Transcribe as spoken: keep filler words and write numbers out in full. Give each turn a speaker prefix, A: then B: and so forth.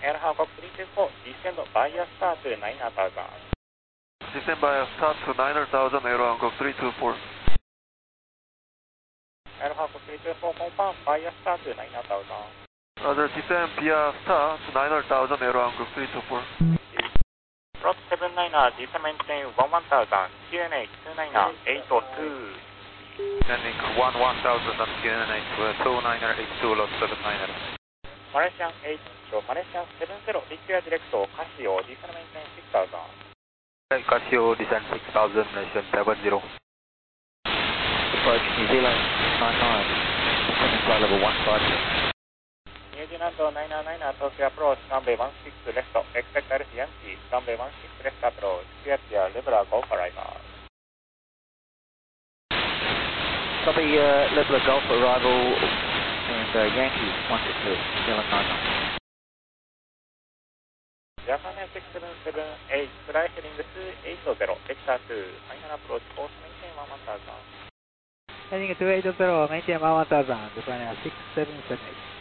A: Air Hancock three two four, descend via star to nine thousand.
B: Descend via star to nine thousand, Air Hancock three two four.
A: Air Hancock three two four, confirm via star to nine thousand.
B: Roger, descend via star to nine thousand, Air Hancock three two four.
A: Plot seven niner, descend maintain one one thousand, Q N H two niner eight two.
B: Descending one one thousand and Q N H two niner eight two, lot seven niner.
A: Malaysian eight, Malaysian seven zero, require direct Casio, descend maintain six thousand.
B: Casio, descend six thousand, Malaysian seven zero.
C: Approach New Zealand nine nine, descending flight level one five zero.
A: New Zealand nine nine, Tokyo approach, runway one six left, expect Alice Yankee, runway one six left approach, clear to level Golf arrival.
C: Copy, uh, level Golf arrival, and uh, Yankee one six two, New Zealand nine nine.
A: Japan six seven seven eight, fly heading to eight zero, vector two, final approach, course maintain one one thousand.
C: Heading to eight zero, maintain one one thousand, Japan six seven seven eight.